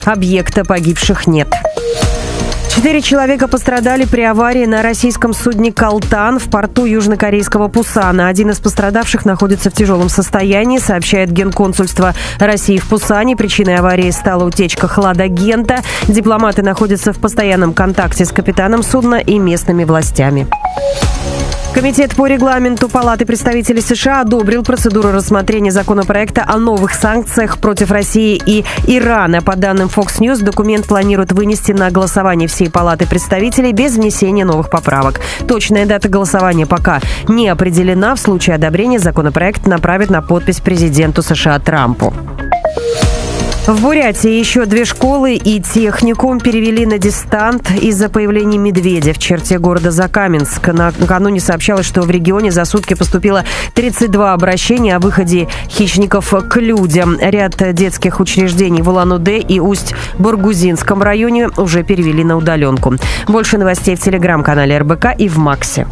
Объекта погибших нет. 4 человека пострадали при аварии на российском судне «Калтан» в порту южнокорейского Пусана. Один из пострадавших находится в тяжелом состоянии, сообщает Генконсульство России в Пусане. Причиной аварии стала утечка хладагента. Дипломаты находятся в постоянном контакте с капитаном судна и местными властями. Комитет по регламенту Палаты представителей США одобрил процедуру рассмотрения законопроекта о новых санкциях против России и Ирана. По данным Fox News, документ планируют вынести на голосование всей Палаты представителей без внесения новых поправок. Точная дата голосования пока не определена. В случае одобрения законопроект направят на подпись президенту США Трампу. В Бурятии еще 2 школы и техникум перевели на дистант из-за появления медведя в черте города Закаменск. Накануне сообщалось, что в регионе за сутки поступило 32 обращения о выходе хищников к людям. Ряд детских учреждений в Улан-Удэ и Усть-Баргузинском районе уже перевели на удаленку. Больше новостей в телеграм-канале РБК и в Максе.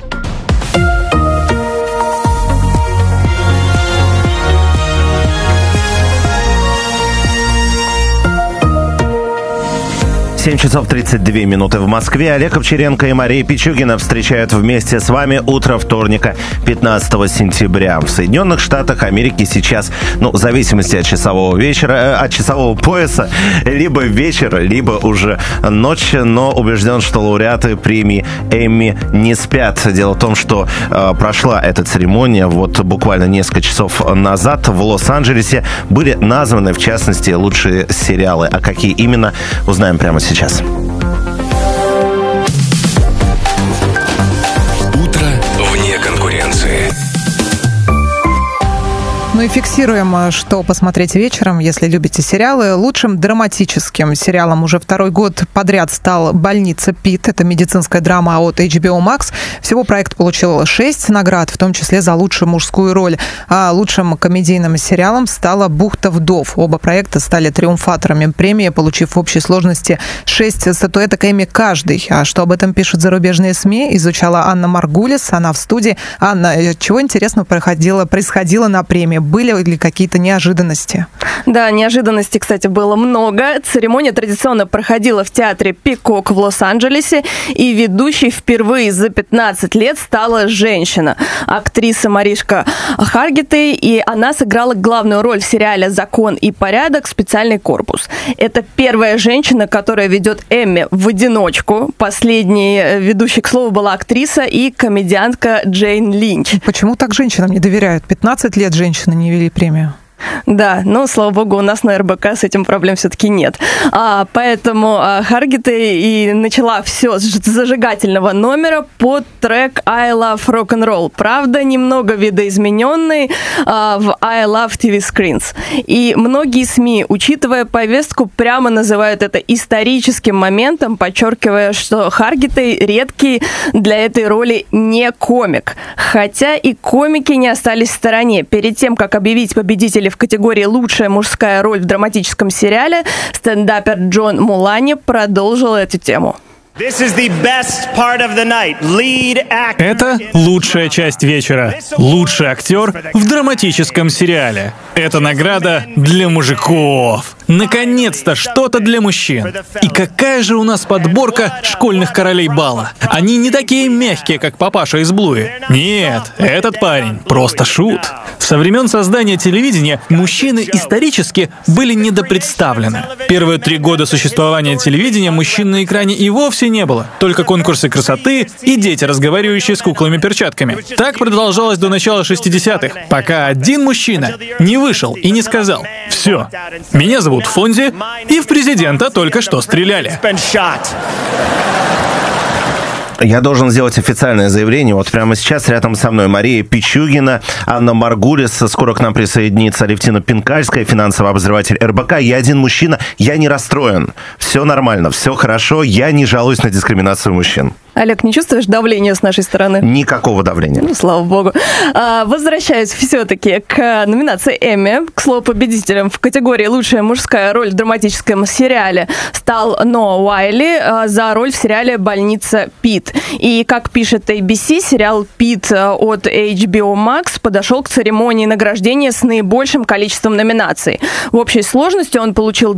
Семь часов 32 минуты в Москве. Олег Овчаренко и Мария Пичугина встречают вместе с вами утро вторника, 15 сентября. В Соединенных Штатах Америки сейчас, в зависимости от часового пояса, либо вечер, либо уже ночь, но убежден, что лауреаты премии Эмми не спят. Дело в том, что прошла эта церемония буквально несколько часов назад в Лос-Анджелесе. Были названы, в частности, лучшие сериалы. А какие именно, узнаем прямо сейчас. Утро вне конкуренции. И фиксируем, что посмотреть вечером, если любите сериалы. Лучшим драматическим сериалом уже 2-й год подряд стал «Больница Пит». Это медицинская драма от HBO Max. Всего проект получил 6 наград, в том числе за лучшую мужскую роль. А лучшим комедийным сериалом стала «Бухта вдов». Оба проекта стали триумфаторами премии, получив в общей сложности 6 статуэток Эмми каждый. А что об этом пишут зарубежные СМИ, изучала Анна Маргулис. Она в студии. Анна, чего интересного происходило на премии? Были ли какие-то неожиданности? Да, неожиданностей, кстати, было много. Церемония традиционно проходила в театре «Пикок» в Лос-Анджелесе, и ведущей впервые за 15 лет стала женщина. Актриса Маришка Харгитей, и она сыграла главную роль в сериале «Закон и порядок. Специальный корпус». Это первая женщина, которая ведет Эмми в одиночку. Последней ведущей, к слову, была актриса и комедиантка Джейн Линч. Почему так женщинам не доверяют? 15 лет женщины не вели премию. Да, но, слава богу, у нас на РБК с этим проблем все-таки нет. Поэтому Харгитей и начала все с зажигательного номера под трек «I Love Rock'n'Roll». Правда, немного видоизмененный в «I Love TV Screens». И многие СМИ, учитывая повестку, прямо называют это историческим моментом, подчеркивая, что Харгитей редкий для этой роли не комик. Хотя и комики не остались в стороне. Перед тем, как объявить победителей в категории «Лучшая мужская роль в драматическом сериале», стендапер Джон Мулани продолжил эту тему. Это лучшая часть вечера. Лучший актер в драматическом сериале. Это награда для мужиков. Наконец-то что-то для мужчин. И какая же у нас подборка школьных королей бала. Они не такие мягкие, как папаша из Блуи. Нет, этот парень просто шут. Со времен создания телевидения мужчины исторически были недопредставлены. Первые 3 года существования телевидения мужчин на экране и вовсе не было. Только конкурсы красоты и дети, разговаривающие с куклами-перчатками. Так продолжалось до начала 60-х, пока один мужчина не вышел и не сказал: «Все, меня зовут Фонзи, и в президента только что стреляли». Я должен сделать официальное заявление. Вот прямо сейчас рядом со мной Мария Пичугина, Анна Маргулис. Скоро к нам присоединится Алевтина Пинкальская, финансовый обозреватель РБК. Я один мужчина, я не расстроен. Все нормально, все хорошо, я не жалуюсь на дискриминацию мужчин. Олег, не чувствуешь давления с нашей стороны? Никакого давления. Ну, слава богу. Возвращаясь все-таки к номинации Эмми, к слову, победителем в категории «Лучшая мужская роль в драматическом сериале» стал Ноа Уайли за роль в сериале «Больница Пит». И, как пишет ABC, сериал «Пит» от HBO Max подошел к церемонии награждения с наибольшим количеством номинаций. В общей сложности он получил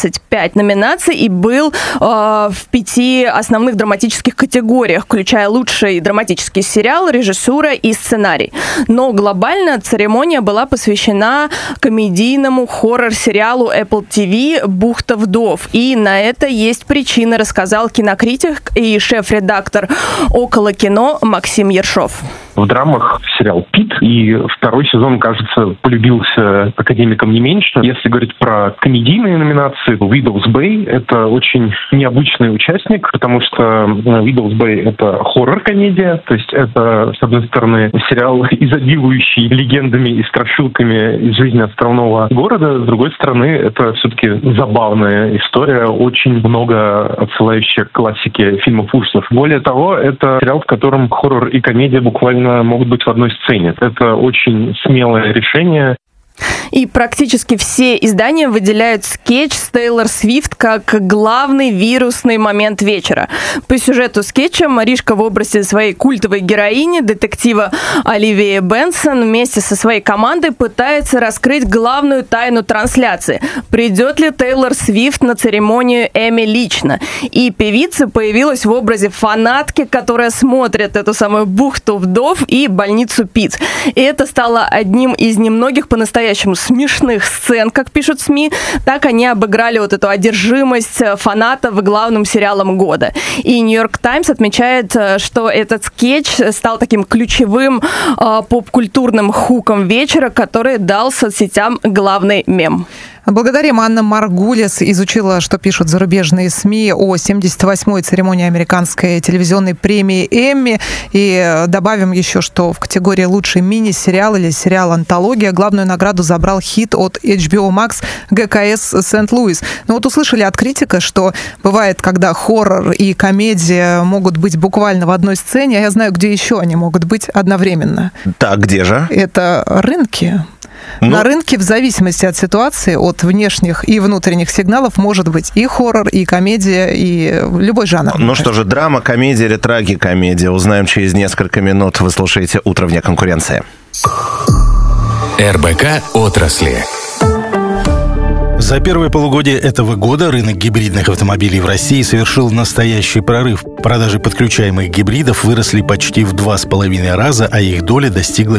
25 номинаций и был в 5 основных драматических категориях, включая лучший драматический сериал, режиссура и сценарий. Но глобально церемония была посвящена комедийному хоррор-сериалу Apple TV «Бухта вдов». И на это есть причины, рассказал кинокритик и шеф-редактор «Около кино» Максим Ершов. В драмах сериал «Пит», и второй сезон, кажется, полюбился академикам не меньше. Если говорить про комедийные номинации, Widow's Bay — это очень необычный участник, потому что Widow's Bay — это хоррор-комедия, то есть это, с одной стороны, сериал, изобилующий легендами и страшилками из жизни островного города, с другой стороны, это все-таки забавная история, очень много отсылающая к классике фильмов ужасов. Более того, это сериал, в котором хоррор и комедия буквально могут быть в одной сцене. Это очень смелое решение. И практически все издания выделяют скетч с Тейлор Свифт как главный вирусный момент вечера. По сюжету скетча Маришка в образе своей культовой героини, детектива Оливии Бенсон, вместе со своей командой пытается раскрыть главную тайну трансляции. Придет ли Тейлор Свифт на церемонию Эмми лично? И певица появилась в образе фанатки, которая смотрит эту самую «Бухту вдов» и «Больницу Пит». И это стало одним из немногих по-настоящему смешных сцен, как пишут СМИ. Так они обыграли вот эту одержимость фанатов главным сериалом года. И Нью-Йорк Таймс отмечает, что этот скетч стал таким ключевым поп-культурным хуком вечера, который дал соцсетям главный мем. Благодарим. Анна Маргулис изучила, что пишут зарубежные СМИ о 78-й церемонии американской телевизионной премии «Эмми». И добавим еще, что в категории «Лучший мини-сериал» или сериал-антология главную награду забрал хит от HBO Max «ГКС Сент-Луис». Но вот услышали от критика, что бывает, когда хоррор и комедия могут быть буквально в одной сцене, а я знаю, где еще они могут быть одновременно. Так, где же? Это рынки. На рынке в зависимости от ситуации, от внешних и внутренних сигналов может быть и хоррор, и комедия, и любой жанр. Ну что же, драма, комедия или трагикомедия? Узнаем через несколько минут. Вы слушаете «Утро вне конкуренции». РБК отрасли. За первое полугодие этого года рынок гибридных автомобилей в России совершил настоящий прорыв. Продажи подключаемых гибридов выросли почти в 2,5 раза, а их доля достигла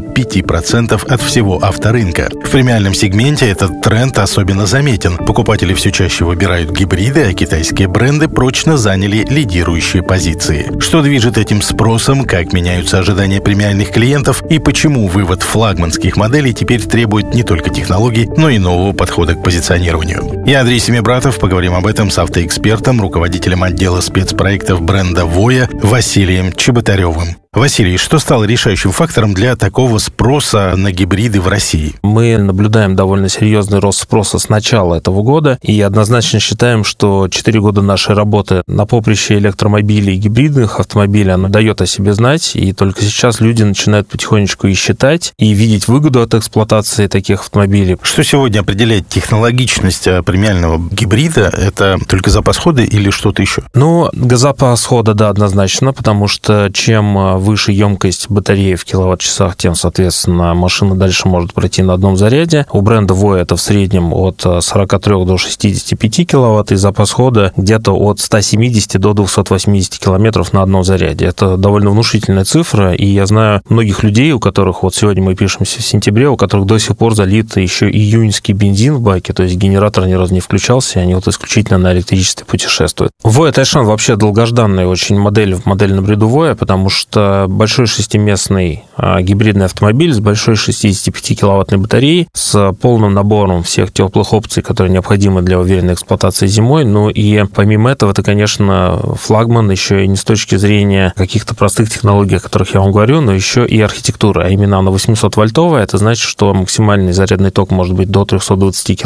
5% от всего авторынка. В премиальном сегменте этот тренд особенно заметен. Покупатели все чаще выбирают гибриды, а китайские бренды прочно заняли лидирующие позиции. Что движет этим спросом, как меняются ожидания премиальных клиентов и почему вывод флагманских моделей теперь требует не только технологий, но и нового подхода к позиционированию. Я Андрей Семибратов. Поговорим об этом с автоэкспертом, руководителем отдела спецпроектов бренда «Воя» Василием Чеботаревым. Василий, что стало решающим фактором для такого спроса на гибриды в России? Мы наблюдаем довольно серьезный рост спроса с начала этого года и однозначно считаем, что 4 года нашей работы на поприще электромобилей и гибридных автомобилей, она дает о себе знать, и только сейчас люди начинают потихонечку и считать, и видеть выгоду от эксплуатации таких автомобилей. Что сегодня определяет технологичность премиального гибрида? Это только запас хода или что-то еще? Ну, запас хода, да, однозначно, потому что чем выше емкость батареи в киловатт-часах, тем, соответственно, машина дальше может пройти на одном заряде. У бренда Voya это в среднем от 43 до 65 киловатт, и запас хода где-то от 170 до 280 километров на одном заряде. Это довольно внушительная цифра, и я знаю многих людей, у которых, вот сегодня мы пишемся в сентябре, у которых до сих пор залит еще июньский бензин в баке, то есть генератор ни разу не включался, и они вот исключительно на электричестве путешествуют. Voya Taishan вообще долгожданная очень модель на бреду Voya, потому что большой шестиместный гибридный автомобиль с большой 65-киловаттной батареей, с полным набором всех теплых опций, которые необходимы для уверенной эксплуатации зимой. Ну и помимо этого, это, конечно, флагман еще и не с точки зрения каких-то простых технологий, о которых я вам говорю, но еще и архитектура. А именно она 800-вольтовая, это значит, что максимальный зарядный ток может быть до 320 киловатт, и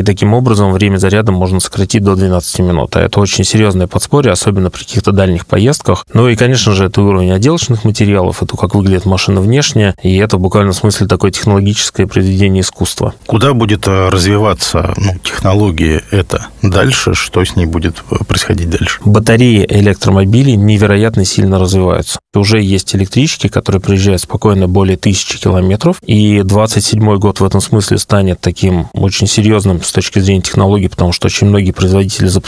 таким образом время заряда можно сократить до 12 минут. А это очень серьезное подспорье, особенно при каких-то дальних поездках. Ну и, конечно же, это уровень отделочных материалов, это как выглядит машина внешне, и это в буквальном смысле такое технологическое произведение искусства. Куда будет развиваться технология эта дальше? Что с ней будет происходить дальше? Батареи электромобилей невероятно сильно развиваются. Уже есть электрички, которые проезжают спокойно более 1000 километров, и 27-й год в этом смысле станет таким очень серьезным с точки зрения технологий, потому что очень многие производители